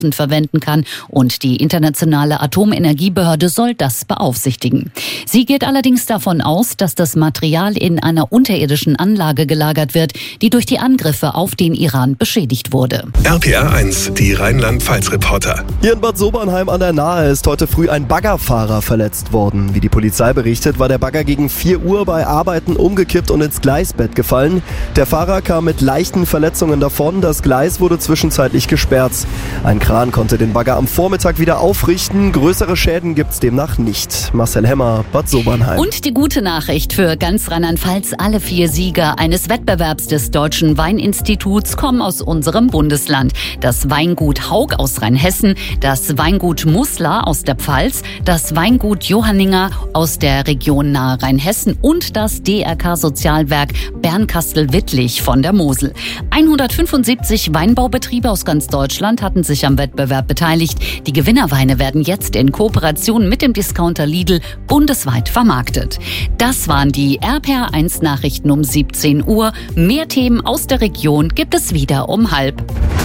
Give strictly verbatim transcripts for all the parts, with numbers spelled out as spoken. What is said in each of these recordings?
verwenden kann und die Internationale Atomenergiebehörde soll das beaufsichtigen. Sie geht allerdings davon aus, dass das Material in einer unterirdischen Anlage gelagert wird, die durch die Angriffe auf den Iran beschädigt wurde. R P R eins, die Rheinland-Pfalz-Reporter. Hier in Bad Sobernheim an der Nahe ist heute früh ein Baggerfahrer verletzt worden. Wie die Polizei berichtet, war der Bagger gegen vier Uhr bei Arbeiten umgekippt und ins Gleisbett gefallen. Der Fahrer kam mit leichten Verletzungen davon. Das Gleis wurde zwischenzeitlich gesperrt. Ein Kran konnte den Bagger am Vormittag wieder aufrichten. Größere Schäden gibt's demnach nicht. Marcel Hemmer, Bad Sobernheim. Und die gute Nachricht für ganz Rheinland-Pfalz: Alle vier Sieger eines Wettbewerbs des Deutschen Weininstituts kommen aus unserem Bundesland. Das Weingut Haug aus Rheinhessen, das Weingut Muslar aus der Pfalz, das Weingut Johanninger aus der Region nahe Rheinhessen und das D R K-Sozialwerk Bernkastel-Wittlich von der Mosel. hundertfünfundsiebzig Weinbaubetriebe aus ganz Deutschland hatten sich am Wettbewerb beteiligt. Die Gewinnerweine werden jetzt in Kooperation mit dem Discounter Lidl bundesweit vermarktet. Das waren die R P R eins Nachrichten um siebzehn Uhr. Mehr Themen aus der Region gibt es wieder um halb.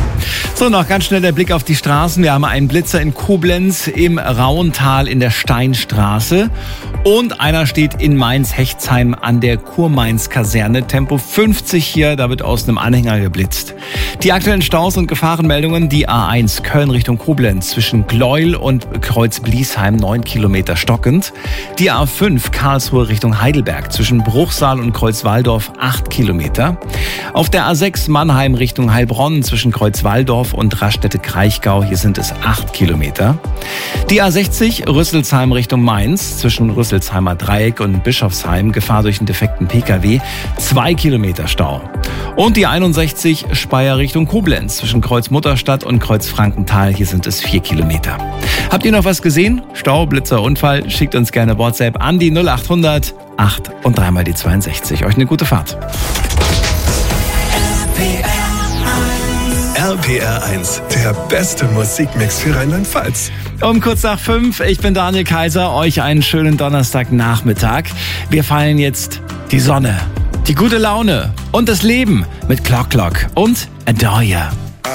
So, noch ganz schnell der Blick auf die Straßen. Wir haben einen Blitzer in Koblenz, im Rauental in der Steinstraße. Und einer steht in Mainz-Hechtsheim an der Kurmainz-Kaserne. Tempo fünfzig hier, da wird aus einem Anhänger geblitzt. Die aktuellen Staus und Gefahrenmeldungen: Die A eins Köln Richtung Koblenz zwischen Gleuel und Kreuz-Bliesheim neun Kilometer stockend. Die A fünf Karlsruhe Richtung Heidelberg zwischen Bruchsal und Kreuzwaldorf acht Kilometer. Auf der A sechs Mannheim Richtung Heilbronn zwischen Kreuzwaldorf und Raststätte-Kraichgau, hier sind es acht Kilometer. Die A sechzig Rüsselsheim Richtung Mainz zwischen Rüsselsheimer Dreieck und Bischofsheim, Gefahr durch einen defekten Pkw, zwei Kilometer Stau. Und die einundsechzig Speyer Richtung Koblenz zwischen Kreuz-Mutterstadt und Kreuz-Frankenthal, hier sind es vier Kilometer. Habt ihr noch was gesehen? Stau, Blitzer, Unfall? Schickt uns gerne WhatsApp an die null achthundert acht und dreimal die zweiundsechzig. Euch eine gute Fahrt. R P R eins, der beste Musikmix für Rheinland-Pfalz. Um kurz nach fünf, ich bin Daniel Kaiser, euch einen schönen Donnerstagnachmittag. Wir feiern jetzt die Sonne, die gute Laune und das Leben mit Clock Clock und Adore Ya.